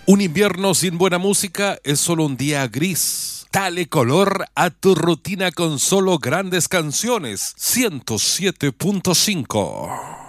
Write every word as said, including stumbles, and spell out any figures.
Un invierno sin buena música es solo un día gris. Dale color a tu rutina con solo grandes canciones. ciento siete punto cinco.